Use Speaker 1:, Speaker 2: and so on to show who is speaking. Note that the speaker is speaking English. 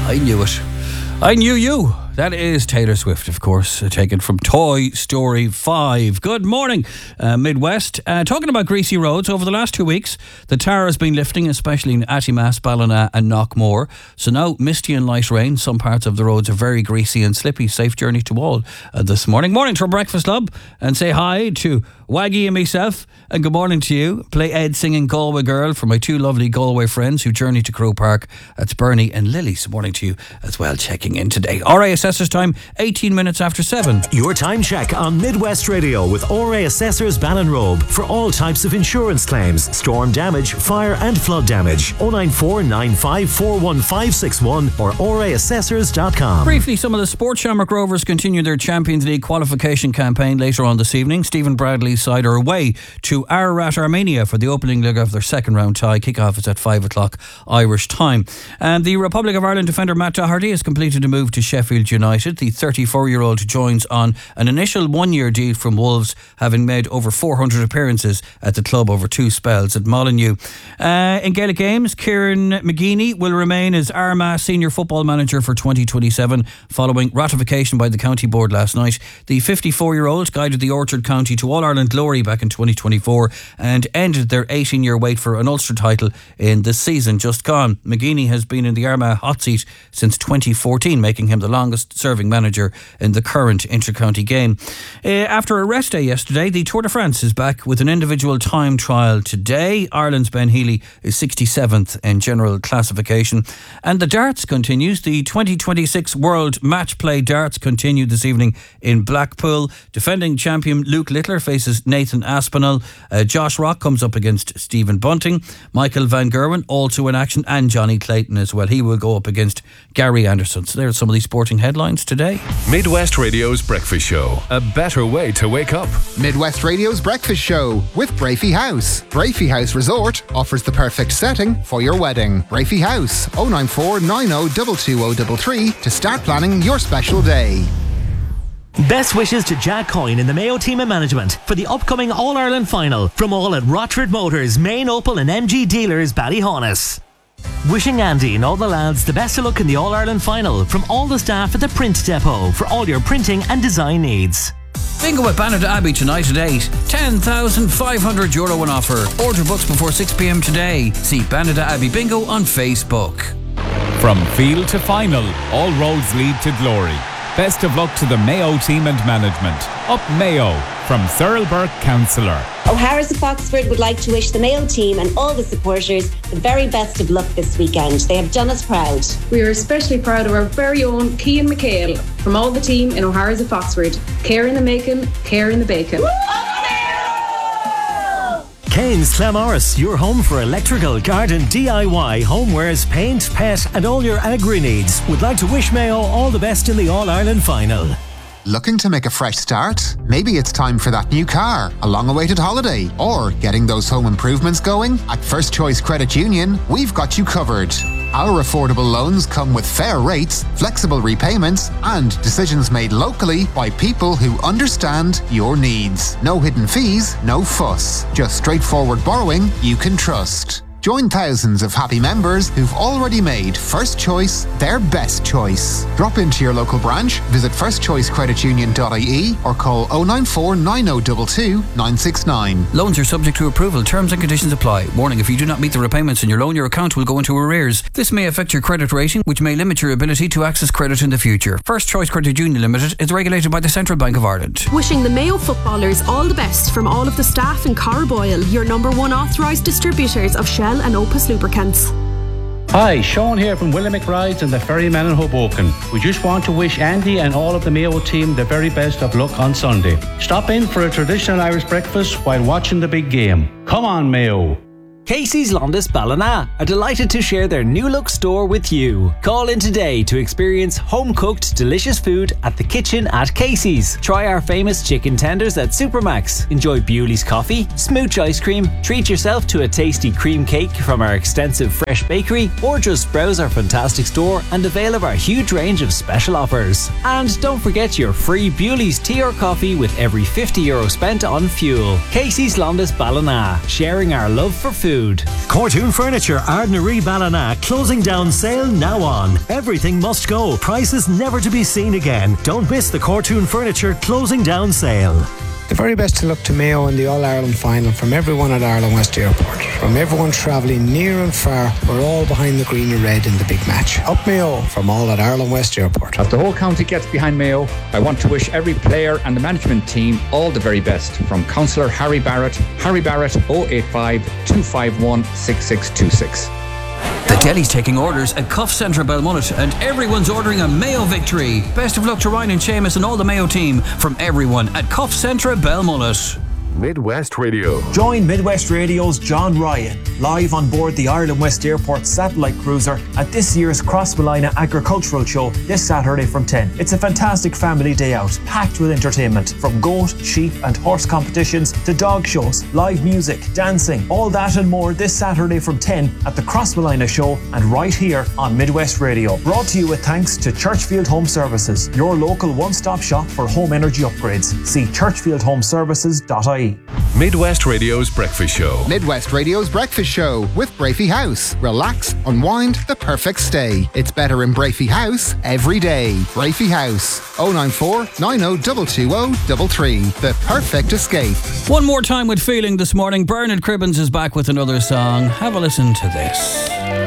Speaker 1: I knew it. I knew you. That is Taylor Swift, of course, taken from Toy Story 5. Good morning, Midwest. Talking about greasy roads, over the last 2 weeks, the tar has been lifting, especially in Attimass, Ballina and Knockmore. So now, misty and light rain. Some parts of the roads are very greasy and slippy. Safe journey to all this morning. Morning to our Breakfast Club, and say hi to Waggy and myself, and good morning to you. Play Ed singing Galway Girl for my two lovely Galway friends who journey to Crow Park. That's Bernie and Lily. So morning to you as well, checking in today. RA Assessors time, 18 minutes after 7.
Speaker 2: Your time check on Midwest Radio with RA Assessors Ballinrobe for all types of insurance claims, storm damage, fire and flood damage. 094 95 41561 or raassessors.com.
Speaker 1: Briefly, some of the Sports Shamrock Rovers continue their Champions League qualification campaign later on this evening. Stephen Bradley's side are away to Ararat, Armenia for the opening leg of their second round tie. Kick-off is at 5 o'clock Irish time. And the Republic of Ireland defender Matt Doherty has completed a move to Sheffield United. The 34-year-old joins on an initial one-year deal from Wolves, having made over 400 appearances at the club over two spells at Molineux. In Gaelic games, Kieran McGeaney will remain as Armagh senior football manager for 2027 following ratification by the county board last night. The 54-year-old guided the Orchard County to All-Ireland glory back in 2024 and ended their 18-year wait for an Ulster title in the season just gone. McGeaney has been in the Armagh hot seat since 2014, making him the longest serving manager in the current inter-county game. After a rest day yesterday, the Tour de France is back with an individual time trial today. Ireland's Ben Healy is 67th in general classification. And the darts continues. The 2026 World Match Play Darts continue this evening in Blackpool. Defending champion Luke Littler faces Nathan Aspinall. Josh Rock comes up against Stephen Bunting. Michael Van Gerwen also in action, and Johnny Clayton as well. He will go up against Gary Anderson. So there's some of these sporting headlines today.
Speaker 3: Midwest Radio's Breakfast Show. A better way to wake up.
Speaker 4: Midwest Radio's Breakfast Show with Brafey House. Brafey House Resort offers the perfect setting for your wedding. Brafey House, 094 90 22033 to start planning your special day.
Speaker 2: Best wishes to Jack Coyne and the Mayo team and management for the upcoming All-Ireland final from all at Rochford Motors, main Opel and MG dealers Ballyhonus. Wishing Andy and all the lads the best of luck in the All-Ireland final from all the staff at the Print Depot for all your printing and design needs.
Speaker 1: Bingo at Banada Abbey tonight at 8. €10,500 on offer. Order books before 6 p.m. today. See Banada Abbey Bingo on Facebook.
Speaker 5: From field to final, all roads lead to glory. Best of luck to the Mayo team and management. Up Mayo, from Cyril Burke, Councillor.
Speaker 6: O'Hara's of Foxford would like to wish the Mayo team and all the supporters the very best of luck this weekend. They have done us proud.
Speaker 7: We are especially proud of our very own Cian McHale from all the team in O'Hara's of Foxford. Care in the making, care in the bacon.
Speaker 2: Kane's Clamorris, your home for electrical, garden, DIY, homewares, paint, pet and all your agri needs. Would like to wish Mayo all the best in the All-Ireland final.
Speaker 4: Looking to make a fresh start? Maybe it's time for that new car, a long-awaited holiday, or getting those home improvements going? At First Choice Credit Union, we've got you covered. Our affordable loans come with fair rates, flexible repayments, and decisions made locally by people who understand your needs. No hidden fees, no fuss. Just straightforward borrowing you can trust. Join thousands of happy members who've already made First Choice their best choice. Drop into your local branch, visit firstchoicecreditunion.ie or call 094 9022 969.
Speaker 1: Loans are subject to approval. Terms and conditions apply. Warning, if you do not meet the repayments in your loan, your account will go into arrears. This may affect your credit rating, which may limit your ability to access credit in the future. First Choice Credit Union Limited is regulated by the Central Bank of Ireland.
Speaker 8: Wishing the Mayo footballers all the best from all of the staff in Carboyle, your number one authorised distributors of Shell and Opus lubricants.
Speaker 9: Hi, Sean here from William McBride's and the Ferryman in Hoboken. We just want to wish Andy and all of the Mayo team the very best of luck on Sunday. Stop in for a traditional Irish breakfast while watching the big game. Come on, Mayo.
Speaker 2: Casey's Londis Ballina are delighted to share their new look store with you. Call in today to experience home-cooked delicious food at the kitchen at Casey's. Try our famous chicken tenders at Supermax. Enjoy Bewley's coffee, smooch ice cream, treat yourself to a tasty cream cake from our extensive fresh bakery, or just browse our fantastic store and avail of our huge range of special offers. And don't forget your free Bewley's tea or coffee with every €50 spent on fuel. Casey's Londis Ballina, sharing our love for food. food.
Speaker 10: Cortoon Furniture, Ardnaree Ballina, closing down sale now on. Everything must go, prices never to be seen again. Don't miss the Cortoon Furniture closing down sale.
Speaker 11: The very best of luck to Mayo in the All-Ireland final from everyone at Ireland West Airport. From everyone travelling near and far, we're all behind the green and red in the big match. Up Mayo from all at Ireland West Airport.
Speaker 12: As the whole county gets behind Mayo, I want to wish every player and the management team all the very best. From Councillor Harry Barrett 085 251 6626.
Speaker 1: The deli's taking orders at Cuff Centre Belmullet, and everyone's ordering a Mayo victory. Best of luck to Ryan and Seamus and all the Mayo team from everyone at Cuff Centre Belmullet.
Speaker 3: Midwest Radio.
Speaker 13: Join Midwest Radio's John Ryan live on board the Ireland West Airport satellite cruiser at this year's Crossmolina Agricultural Show this Saturday from 10. It's a fantastic family day out, packed with entertainment, from goat, sheep and horse competitions to dog shows, live music, dancing, all that and more this Saturday from 10 at the Crossmolina Show and right here on Midwest Radio. Brought to you with thanks to Churchfield Home Services, your local one-stop shop for home energy upgrades. See churchfieldhomeservices.ie.
Speaker 3: Midwest Radio's Breakfast Show.
Speaker 4: Midwest Radio's Breakfast Show with Brafey House. Relax, unwind, the perfect stay. It's better in Brafey House every day. Brafey House, 094 90 220 the perfect escape.
Speaker 1: One more time with feeling this morning. Bernard Cribbins is back with another song. Have a listen to this.